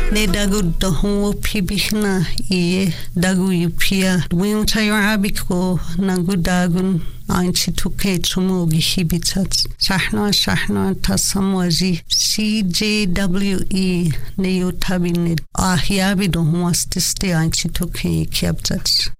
Ne dagu dohu pibihna I dagu yupia. Winta yorabiko nagu dagun anchi tuke tumugi hibitat. Shahna tasamwaji CJWE ne yotabinid. Ahyabi dohu astiste anchi tuke kiabtat.